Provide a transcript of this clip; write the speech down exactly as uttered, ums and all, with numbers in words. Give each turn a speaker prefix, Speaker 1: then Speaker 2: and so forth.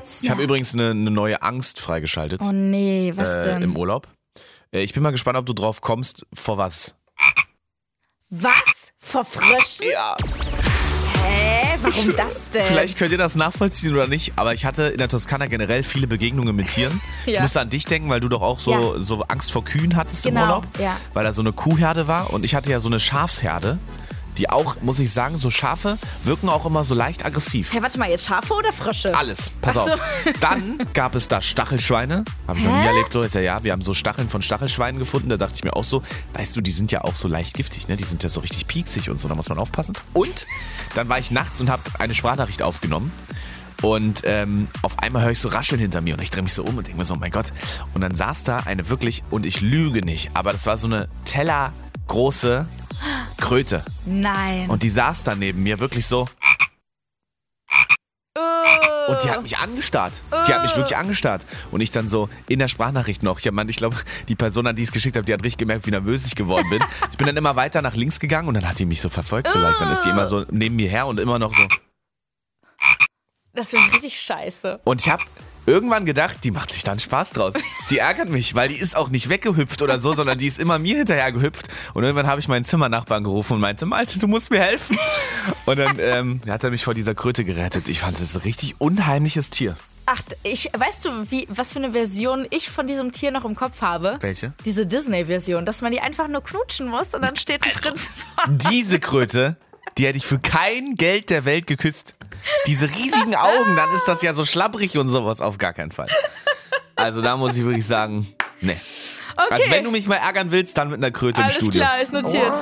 Speaker 1: jetzt
Speaker 2: Ich habe
Speaker 1: noch?
Speaker 2: übrigens eine, eine neue Angst freigeschaltet.
Speaker 1: Oh nee, was
Speaker 2: äh,
Speaker 1: denn?
Speaker 2: Im Urlaub. Äh, ich bin mal gespannt, ob du drauf kommst. Vor was?
Speaker 1: Was? Vor Fröschen?
Speaker 2: Ja.
Speaker 1: Hä? Warum das denn?
Speaker 2: Vielleicht könnt ihr das nachvollziehen oder nicht, aber ich hatte in der Toskana generell viele Begegnungen mit Tieren.
Speaker 1: Ja.
Speaker 2: Ich musste an dich denken, weil du doch auch so,
Speaker 1: Ja.
Speaker 2: so Angst vor Kühen hattest
Speaker 1: Genau,
Speaker 2: im Urlaub.
Speaker 1: ja.
Speaker 2: Weil da so eine Kuhherde war und ich hatte ja so eine Schafsherde, die auch, muss ich sagen, so Schafe wirken auch immer so leicht aggressiv.
Speaker 1: Hey, warte mal, jetzt Schafe oder Frösche?
Speaker 2: Alles, pass
Speaker 1: Ach so.
Speaker 2: auf. Dann gab es da Stachelschweine. Habe ich noch nie
Speaker 1: Hä?
Speaker 2: erlebt. So, jetzt, ja, ja, wir haben so Stacheln von Stachelschweinen gefunden. Da dachte ich mir auch so, weißt du, die sind ja auch so leicht giftig, ne? Die sind ja so richtig pieksig und so, da muss man aufpassen. Und dann war ich nachts und habe eine Sprachnachricht aufgenommen. Und ähm, auf einmal höre ich so Rascheln hinter mir und ich drehe mich so um und denke mir so, oh mein Gott. Und dann saß da eine wirklich, und ich lüge nicht, aber das war so eine tellergroße Kröte.
Speaker 1: Nein.
Speaker 2: Und die saß da neben mir wirklich so.
Speaker 1: Oh.
Speaker 2: Und die hat mich angestarrt. Die hat mich wirklich angestarrt. Und ich dann so in der Sprachnachricht noch. Ich, hab, ich glaube, die Person, an die ich es geschickt habe, die hat richtig gemerkt, wie nervös ich geworden bin. Ich bin dann immer weiter nach links gegangen und dann hat die mich so verfolgt. So leicht. Dann ist die immer so neben mir her und immer noch so.
Speaker 1: Das wäre richtig scheiße.
Speaker 2: Und ich habe irgendwann gedacht, die macht sich da einen Spaß draus. Die ärgert mich, weil die ist auch nicht weggehüpft oder so, sondern die ist immer mir hinterher gehüpft. Und irgendwann habe ich meinen Zimmernachbarn gerufen und meinte, Malte, du musst mir helfen. Und dann ähm, hat er mich vor dieser Kröte gerettet. Ich fand es ein richtig unheimliches Tier.
Speaker 1: Ach, ich, weißt du, wie, was für eine Version ich von diesem Tier noch im Kopf habe?
Speaker 2: Welche?
Speaker 1: Diese Disney-Version, dass man die einfach nur knutschen muss und dann steht ein Prinz vor.
Speaker 2: Diese Kröte, die hätte ich für kein Geld der Welt geküsst. Diese riesigen Augen, dann ist das ja so schlabbrig und sowas, auf gar keinen Fall. Also da muss ich wirklich sagen, nee.
Speaker 1: Okay.
Speaker 2: Also wenn du mich mal ärgern willst, dann mit einer Kröte
Speaker 1: Alles
Speaker 2: im Studio.
Speaker 1: klar, ist notiert.